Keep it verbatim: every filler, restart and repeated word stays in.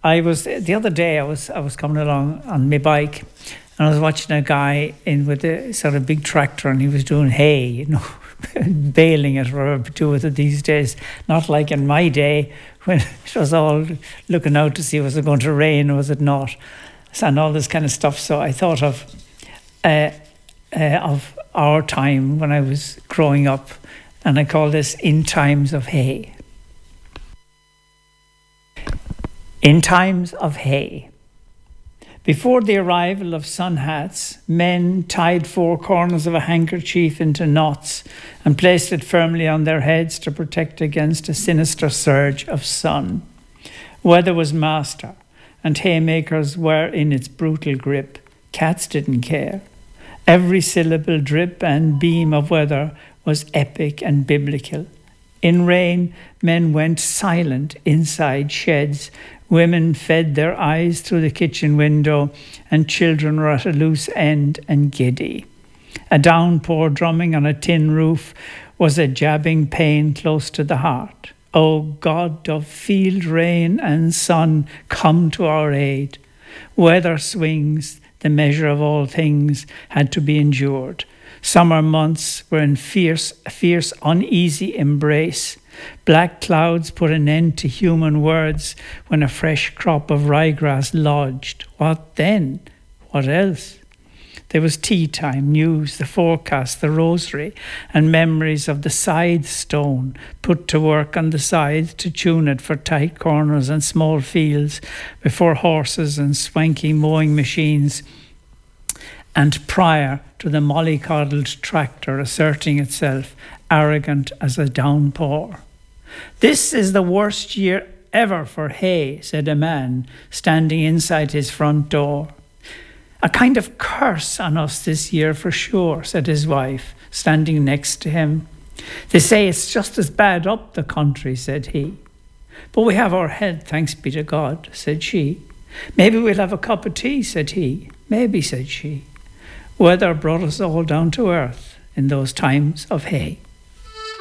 I was the other day. I was I was coming along on my bike, and I was watching a guy in with a sort of big tractor, and he was doing hay, you know, baling it, or do with it these days. Not like in my day when it was all looking out to see was it going to rain or was it not, and all this kind of stuff. So I thought of uh, uh, of our time when I was growing up, and I call this "In Times of Hay." In times of hay. Before the arrival of sun hats, men tied four corners of a handkerchief into knots and placed it firmly on their heads to protect against a sinister surge of sun. Weather was master, and haymakers were in its brutal grip. Cats didn't care. Every syllable, drip and beam of weather was epic and biblical. In rain, men went silent inside sheds. Women fed their eyes through the kitchen window, and children were at a loose end and giddy. A downpour drumming on a tin roof was a jabbing pain close to the heart. O God of field, rain and sun, come to our aid. Weather swings, the measure of all things, had to be endured. Summer months were in fierce, fierce, uneasy embrace. Black clouds put an end to human words when a fresh crop of ryegrass lodged. What then? What else? There was tea time, news, the forecast, the rosary, and memories of the scythe stone put to work on the scythe to tune it for tight corners and small fields before horses and swanky mowing machines, and prior to the mollycoddled tractor asserting itself, arrogant as a downpour. This is the worst year ever for hay, said a man standing inside his front door. A kind of curse on us this year for sure, said his wife, standing next to him. They say it's just as bad up the country, said he. But we have our head, thanks be to God, said she. Maybe we'll have a cup of tea, said he. Maybe, said she. Weather brought us all down to earth in those times of hay.